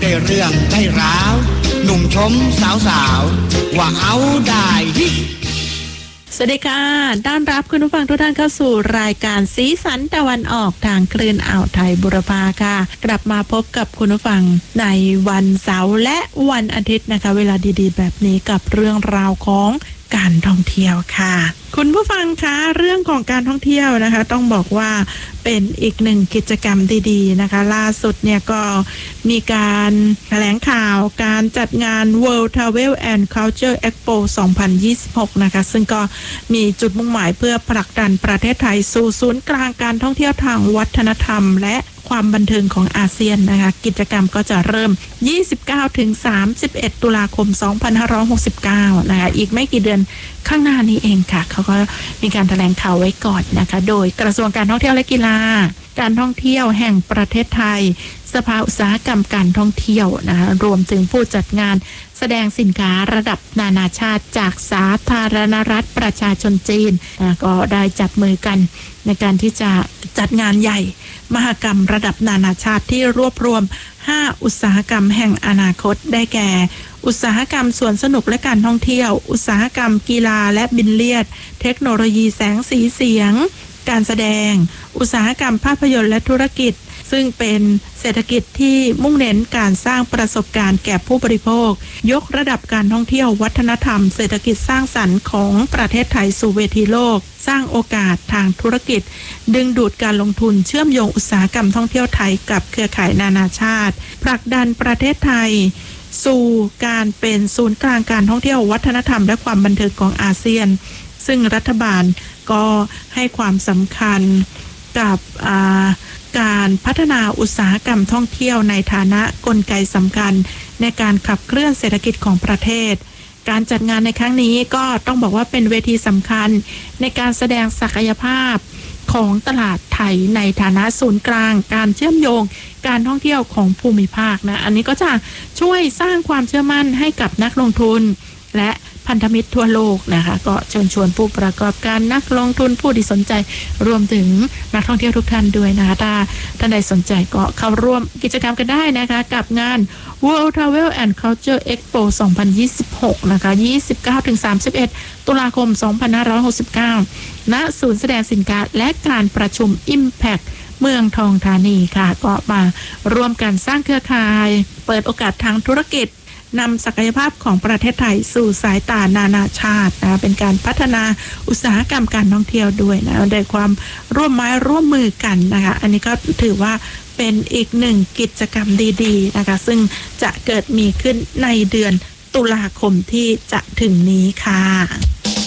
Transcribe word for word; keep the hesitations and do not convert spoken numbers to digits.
ได้เรื่องได้ราวหนุ่มชมสาวสาวว่าเอาได้ฮิสวัสดีค่ะต้อนรับคุณผู้ฟังทุกท่านเข้าสู่รายการสีสันตะวันออกทางคลื่นอ่าวไทยบุรพาค่ะกลับมาพบกับคุณผู้ฟังในวันเสาร์และวันอาทิตย์นะคะเวลาดีๆแบบนี้กับเรื่องราวของการท่องเที่ยวค่ะคุณผู้ฟังคะเรื่องของการท่องเที่ยวนะคะต้องบอกว่าเป็นอีกหนึ่งกิจกรรมดีๆนะคะล่าสุดเนี่ยก็มีการแถลงข่าวการจัดงาน World Travel and Culture Expo สองพันยี่สิบหกนะคะซึ่งก็มีจุดมุ่งหมายเพื่อผลักดันประเทศไทยสู่ศูนย์กลางการท่องเที่ยวทางวัฒนธรรมและความบันเทิงของอาเซียนนะคะกิจกรรมก็จะเริ่ม ยี่สิบเก้าถึงสามสิบเอ็ด ตุลาคม สองพันห้าร้อยหกสิบเก้า นะคะอีกไม่กี่เดือนข้างหน้านี้เองค่ะเขาก็มีการแถลงข่าวไว้ก่อนนะคะโดยกระทรวงการท่องเที่ยวและกีฬาการท่องเที่ยวแห่งประเทศไทยสภาอุตสาหกรรมการท่องเที่ยวนะคะรวมถึงผู้จัดงานแสดงสินค้าระดับนานาชาติจากสาธารณรัฐประชาชนจีนนะก็ได้จับมือกันในการที่จะจัดงานใหญ่มหกรรมระดับนานาชาติที่รวบรวมห้าอุตสาหกรรมแห่งอนาคตได้แก่อุตสาหกรรมสวนสนุกและการท่องเที่ยวอุตสาหกรรมกีฬาและบินเลียดเทคโนโลยีแสงสีเสียงการแสดงอุตสาหกรรมภาพยนตร์และธุรกิจซึ่งเป็นเศรษฐกิจที่มุ่งเน้นการสร้างประสบการณ์แก่ผู้บริโภคยกระดับการท่องเที่ยววัฒนธรรมเศรษฐกิจสร้างสรรค์ของประเทศไทยสู่เวทีโลกสร้างโอกาสทางธุรกิจดึงดูดการลงทุนเชื่อมโยงอุตสาหกรรมท่องเที่ยวไทยกับเครือข่ายนานาชาติผลักดันประเทศไทยสู่การเป็นศูนย์กลางการท่องเที่ยววัฒนธรรมและความบันเทิงของอาเซียนซึ่งรัฐบาลก็ให้ความสำคัญกับการพัฒนาอุตสาหกรรมท่องเที่ยวในฐานะกลไกสำคัญในการขับเคลื่อนเศรษฐกิจของประเทศการจัดงานในครั้งนี้ก็ต้องบอกว่าเป็นเวทีสำคัญในการแสดงศักยภาพของตลาดไทยในฐานะศูนย์กลางการเชื่อมโยงการท่องเที่ยวของภูมิภาคนะอันนี้ก็จะช่วยสร้างความเชื่อมั่นให้กับนักลงทุนและพันธมิตรทั่วโลกนะคะก็เชิญชวนผู้ประกอบการนักลงทุนผู้ที่สนใจรวมถึงนักท่องเที่ยวทุกท่านด้วยนะคะถ้าท่านใดสนใจก็เข้าร่วมกิจกรรมกันได้นะคะกับงาน World Travel and Culture Expo สองพันยี่สิบหกนะคะ ยี่สิบเก้าถึงสามสิบเอ็ด ตุลาคม สองพันห้าร้อยหกสิบเก้า ณ ศูนย์แสดงสินค้าและการประชุม Impact เมืองทองธานีค่ะก็มาร่วมกันสร้างเครือข่ายเปิดโอกาสทางธุรกิจนำศักยภาพของประเทศไทยสู่สายตานานาชาตินะเป็นการพัฒนาอุตสาหกรรมการท่องเที่ยวด้วยนะโดยความร่วมไม้ร่วมมือกันนะคะอันนี้ก็ถือว่าเป็นอีกหนึ่งกิจกรรมดีๆนะคะซึ่งจะเกิดมีขึ้นในเดือนตุลาคมที่จะถึงนี้ค่ะ